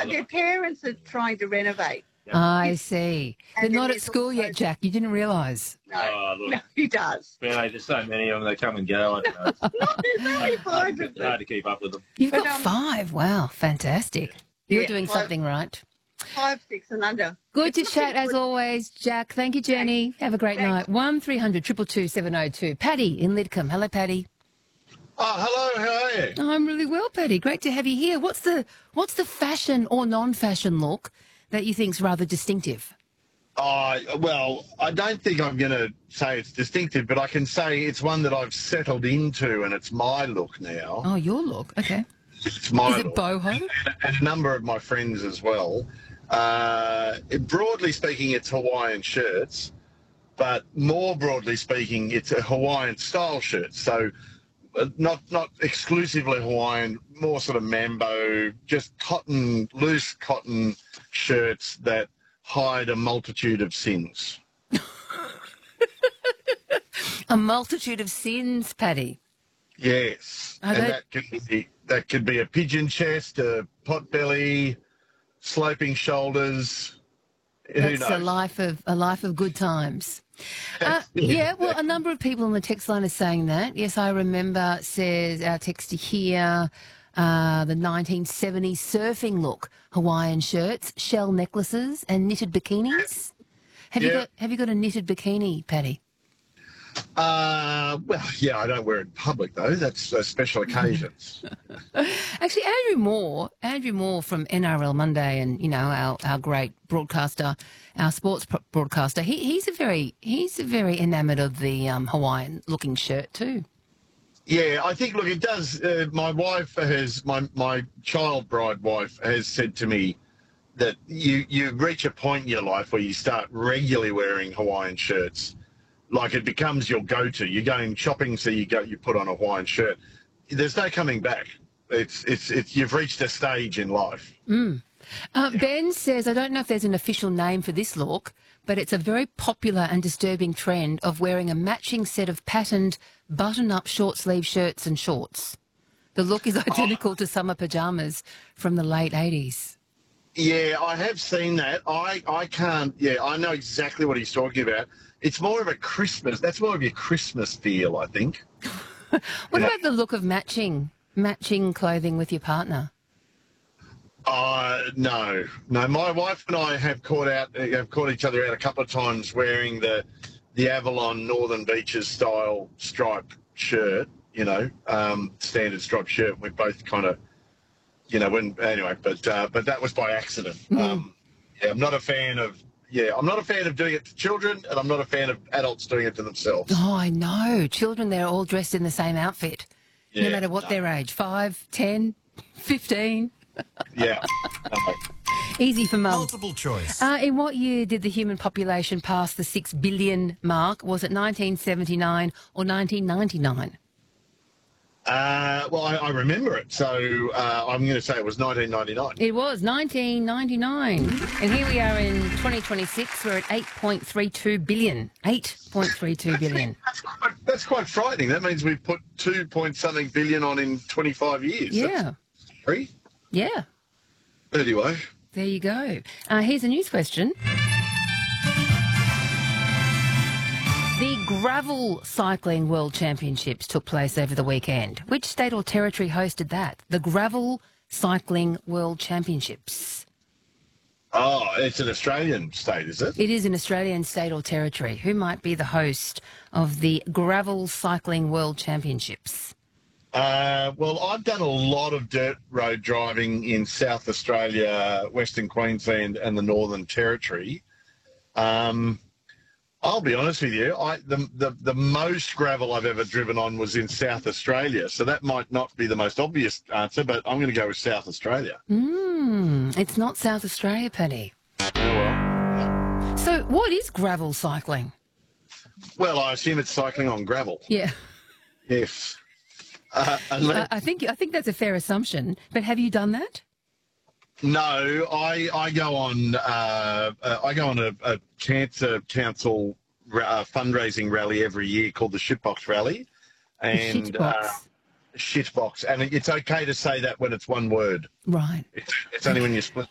their parents are trying to renovate. I see. They're And then not at there's school also- yet, Jack. You didn't realise. No, look. no, he does. Man, there's so many of them. They come and go. I don't know. There's only 5 of It's them. hard to keep up with them. You've But, got 5. Wow, fantastic. You're Yeah, doing well- something right. 5, 6 and under. Good to It's chat as good. always, Jack. Thank you, Jenny. Have a great Thanks. night. 1300 222 702. Paddy in Lidcombe. Hello, Paddy. Oh, hello, how are you? I'm really well, Paddy. Great to have you here. What's the fashion or non-fashion look that you think's rather distinctive? Well, I don't think I'm going to say it's distinctive, but I can say it's one that I've settled into, and it's my look now. Oh, your look. Okay. It's my Is it look. boho? And a number of my friends as well. Broadly speaking, it's Hawaiian shirts, but more broadly speaking, it's a Hawaiian style shirt. So not exclusively Hawaiian, more sort of mambo, just cotton, loose cotton shirts that hide a multitude of sins. A multitude of sins, Paddy. Yes, Are and they- that could be a pigeon chest, a pot belly, sloping shoulders. Who That's knows? a life of good times. Yeah, well, a number of people on the text line are saying that. Yes, I remember, says our texter here, the 1970s surfing look, Hawaiian shirts, shell necklaces and knitted bikinis. Have you got a knitted bikini, Paddy? Well, yeah, I don't wear it in public though. That's special occasions. Actually, Andrew Moore from NRL Monday, and our great broadcaster, our sports broadcaster. He's a very enamoured of the Hawaiian looking shirt too. Yeah, I think. Look, it does. My wife has my child bride wife has said to me that you reach a point in your life where you start regularly wearing Hawaiian shirts. Like it becomes your go-to. You're going shopping, so you put on a Hawaiian shirt. There's no coming back. It's you've reached a stage in life. Ben says, I don't know if there's an official name for this look, but it's a very popular and disturbing trend of wearing a matching set of patterned button-up short-sleeve shirts and shorts. The look is identical to summer pyjamas from the late 80s. Yeah, I have seen that. I can't. Yeah, I know exactly what he's talking about. It's more of a Christmas. That's more of your Christmas feel, I think. What about the look of matching clothing with your partner? No. My wife and I have caught each other out a couple of times wearing the Avalon Northern Beaches style striped shirt. Standard striped shirt. We both kind of, but that was by accident. I'm not a fan of. Yeah, I'm not a fan of doing it to children, and I'm not a fan of adults doing it to themselves. Oh, I know. Children, they're all dressed in the same outfit, no matter what their age, 5, 10, 15. Yeah. Easy for mum. Multiple choice. In what year did the human population pass the 6 billion mark? Was it 1979 or 1999? Well, I remember it, so I'm going to say it was 1999. It was 1999. And here we are in 2026. We're at 8.32 billion. 8.32 billion. That's quite frightening. That means we've put 2-point-something billion on in 25 years. Yeah. That's 3. Yeah. Anyway. There you go. Here's a news question. The Gravel Cycling World Championships took place over the weekend. Which state or territory hosted that? The Gravel Cycling World Championships. Oh, it's an Australian state, is it? It is an Australian state or territory. Who might be the host of the Gravel Cycling World Championships? Well, I've done a lot of dirt road driving in South Australia, Western Queensland and the Northern Territory. I'll be honest with you, the most gravel I've ever driven on was in South Australia, so that might not be the most obvious answer, but I'm going to go with South Australia. It's not South Australia, Paddy. Oh, well. So what is gravel cycling? Well, I assume it's cycling on gravel. Yeah. Yes. I think that's a fair assumption, but have you done that? No, I go on a cancer council fundraising rally every year called the Shitbox Rally, and Shitbox, and it's okay to say that when it's one word. Right. It's only when you split